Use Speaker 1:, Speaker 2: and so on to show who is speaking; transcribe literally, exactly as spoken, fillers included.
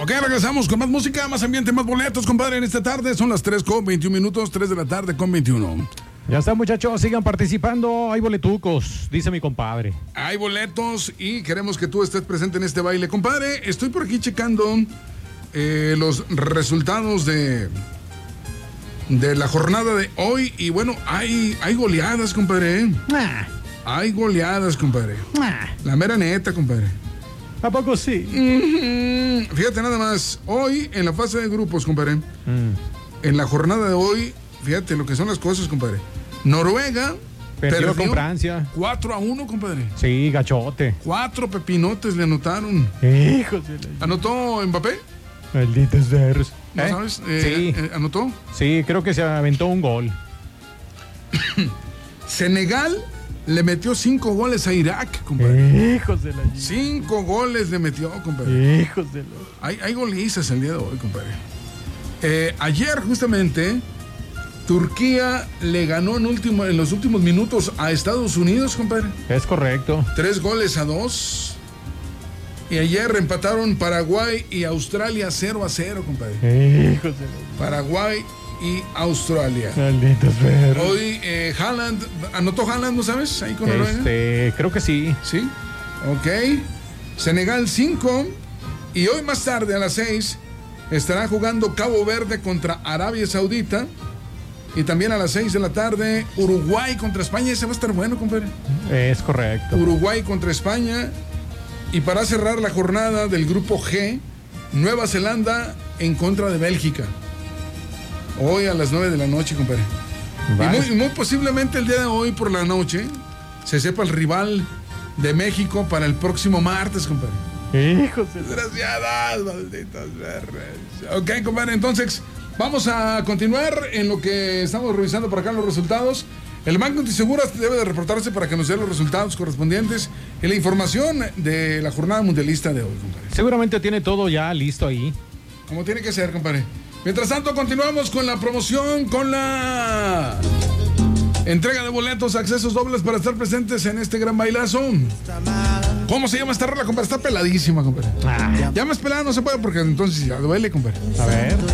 Speaker 1: Ok, regresamos con más música, más ambiente, más boletos, compadre, en esta tarde. Son las tres con veintiún minutos, tres de la tarde con veintiuno.
Speaker 2: Ya está, muchachos, sigan participando. Hay boletucos, dice mi compadre.
Speaker 1: Hay boletos y queremos que tú estés presente en este baile. Compadre, estoy por aquí checando eh, los resultados de, de la jornada de hoy. Y bueno, hay, hay goleadas, compadre. ¿eh?
Speaker 2: Ah.
Speaker 1: Hay goleadas, compadre.
Speaker 2: Ah.
Speaker 1: La mera neta, compadre.
Speaker 2: ¿A poco sí?
Speaker 1: Mm-hmm. Fíjate nada más, hoy en la fase de grupos, compadre, mm. en la jornada de hoy, fíjate lo que son las cosas, compadre. Noruega
Speaker 2: perdió, perdió con Francia
Speaker 1: cuatro a uno, compadre.
Speaker 2: Sí, gachote.
Speaker 1: Cuatro pepinotes le anotaron.
Speaker 2: Hijos de la...
Speaker 1: ¿Anotó Mbappé?
Speaker 2: Malditos verros.
Speaker 1: ¿No
Speaker 2: ¿Eh?
Speaker 1: sabes? Eh,
Speaker 2: sí.
Speaker 1: Eh, ¿Anotó?
Speaker 2: Sí, creo que se aventó un gol.
Speaker 1: Senegal le metió cinco goles a Irak, compadre.
Speaker 2: Hijos de la...
Speaker 1: Cinco goles le metió, compadre.
Speaker 2: Hijos de la...
Speaker 1: Hay, hay golizas el día de hoy, compadre. Eh, ayer, justamente, Turquía le ganó en, último, en los últimos minutos a Estados Unidos, compadre.
Speaker 2: Es correcto.
Speaker 1: Tres goles a dos. Y ayer empataron Paraguay y Australia cero a cero, compadre.
Speaker 2: Hijos de la...
Speaker 1: Paraguay y Australia.
Speaker 2: Malditos perros.
Speaker 1: Hoy eh, Haaland, ¿anotó Haaland, no sabes? Ahí con Noruega.
Speaker 2: Este, creo que sí.
Speaker 1: Sí, ok. Senegal cinco. Y hoy más tarde a las seis estará jugando Cabo Verde contra Arabia Saudita. Y también a las seis de la tarde Uruguay contra España. Ese va a estar bueno, compadre.
Speaker 2: Es correcto.
Speaker 1: Uruguay contra España. Y para cerrar la jornada del grupo G, Nueva Zelanda en contra de Bélgica. Hoy a las nueve de la noche, compadre. Vale. Y muy, muy posiblemente el día de hoy por la noche se sepa el rival de México para el próximo martes, compadre.
Speaker 2: Hijos de...
Speaker 1: Desgraciadas, malditas verdes. Ok, compadre, entonces vamos a continuar en lo que estamos revisando por acá los resultados. El Banco Antiseguras debe de reportarse para que nos dé los resultados correspondientes y la información de la jornada mundialista de hoy, compadre.
Speaker 2: Seguramente tiene todo ya listo ahí.
Speaker 1: Como tiene que ser, compadre. Mientras tanto, continuamos con la promoción, con la entrega de boletos, accesos dobles para estar presentes en este gran bailazo. ¿Cómo se llama esta rola, compadre? Está peladísima, compadre. Ah. Ya más pelada no se puede porque entonces ya duele, compadre.
Speaker 2: A ver.